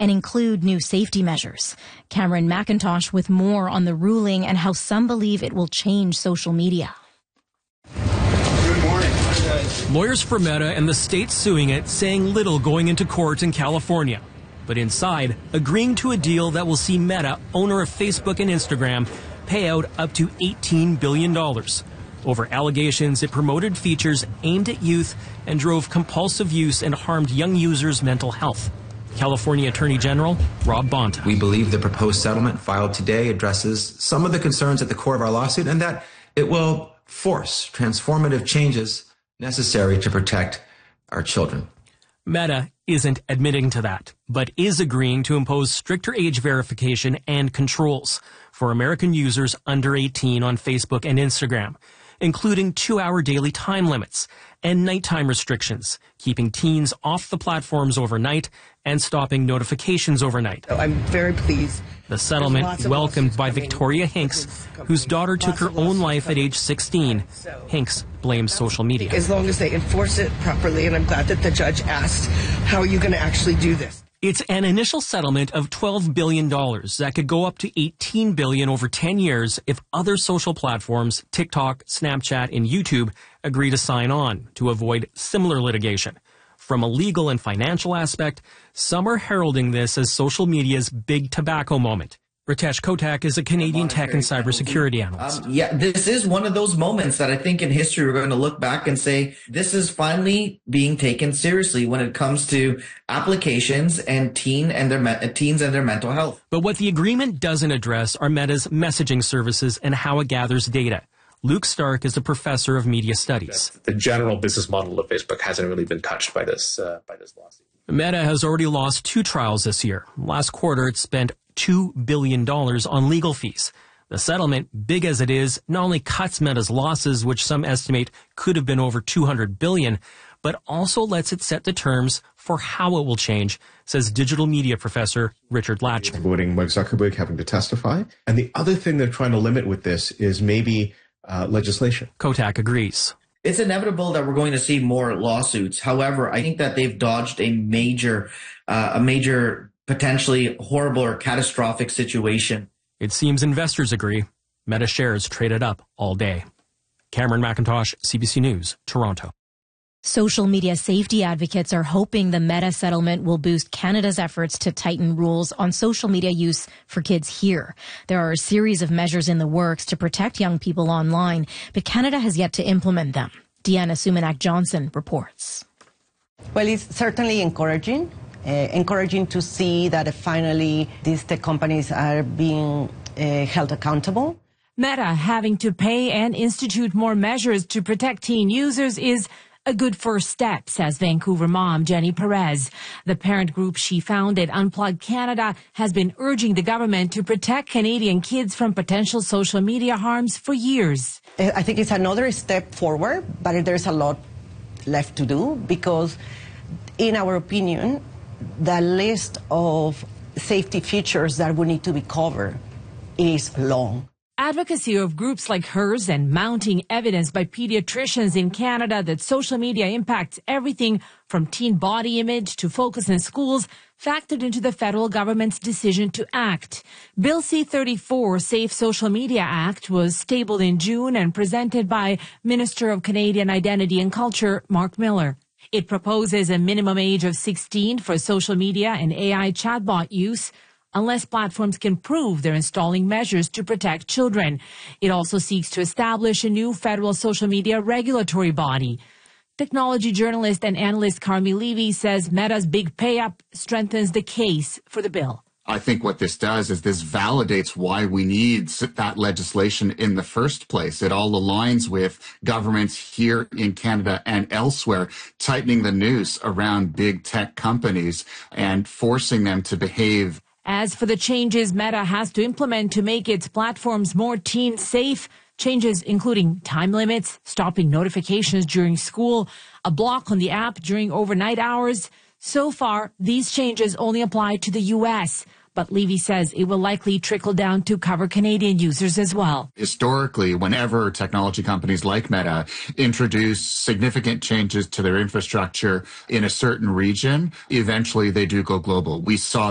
and include new safety measures. Cameron McIntosh with more on the ruling and how some believe it will change social media. Good morning. Lawyers for Meta and the state suing it saying little going into court in California. But inside, agreeing to a deal that will see Meta, owner of Facebook and Instagram, pay out up to $18 billion over allegations it promoted features aimed at youth and drove compulsive use and harmed young users' mental health. California Attorney General Rob Bonta. We believe the proposed settlement filed today addresses some of the concerns at the core of our lawsuit and that it will force transformative changes necessary to protect our children. Meta isn't admitting to that, but is agreeing to impose stricter age verification and controls for American users under 18 on Facebook and Instagram, including 2-hour daily time limits and nighttime restrictions, keeping teens off the platforms overnight and stopping notifications overnight. I'm very pleased. The settlement welcomed by Victoria Hinks, whose daughter took her own life at age 16. Hinks blames social media. As long as they enforce it properly, and I'm glad that the judge asked, how are you going to actually do this? It's an initial settlement of $12 billion that could go up to $18 billion over 10 years if other social platforms, TikTok, Snapchat, and YouTube, agree to sign on to avoid similar litigation. From a legal and financial aspect, some are heralding this as social media's big tobacco moment. Ritesh Kotak is a Canadian tech and cybersecurity analyst. This is one of those moments that I think in history we're going to look back and say this is finally being taken seriously when it comes to applications and teens and their mental health. But what the agreement doesn't address are Meta's messaging services and how it gathers data. Luke Stark is a professor of media studies. The general business model of Facebook hasn't really been touched by this lawsuit. Meta has already lost 2 trials this year. Last quarter, it spent $2 billion on legal fees. The settlement, big as it is, not only cuts Meta's losses, which some estimate could have been over $200 billion, but also lets it set the terms for how it will change, says digital media professor Richard Latchman. Avoiding Mark Zuckerberg having to testify. And the other thing they're trying to limit with this is maybe legislation. Kotak agrees. It's inevitable that we're going to see more lawsuits. However, I think that they've dodged a major potentially horrible or catastrophic situation. It seems investors agree. Meta shares traded up all day. Cameron McIntosh, CBC News, Toronto. Social media safety advocates are hoping the Meta settlement will boost Canada's efforts to tighten rules on social media use for kids here. There are a series of measures in the works to protect young people online, but Canada has yet to implement them. Deanna Sumanak-Johnson reports. Well, it's certainly encouraging to see that finally these tech companies are being held accountable. Meta having to pay and institute more measures to protect teen users is a good first step, says Vancouver mom Jenny Perez. The parent group she founded, Unplugged Canada, has been urging the government to protect Canadian kids from potential social media harms for years. I think it's another step forward, but there's a lot left to do because, in our opinion, the list of safety features that would need to be covered is long. Advocacy of groups like hers and mounting evidence by pediatricians in Canada that social media impacts everything from teen body image to focus in schools factored into the federal government's decision to act. Bill C-34, Safe Social Media Act, was tabled in June and presented by Minister of Canadian Identity and Culture, Mark Miller. It proposes a minimum age of 16 for social media and AI chatbot use, unless platforms can prove they're installing measures to protect children. It also seeks to establish a new federal social media regulatory body. Technology journalist and analyst Carmi Levy says Meta's big pay-up strengthens the case for the bill. I think what this does is this validates why we need that legislation in the first place. It all aligns with governments here in Canada and elsewhere tightening the noose around big tech companies and forcing them to behave. As for the changes Meta has to implement to make its platforms more teen safe, changes including time limits, stopping notifications during school, a block on the app during overnight hours. So far, these changes only apply to the U.S., but Levy says it will likely trickle down to cover Canadian users as well. Historically, whenever technology companies like Meta introduce significant changes to their infrastructure in a certain region, eventually they do go global. We saw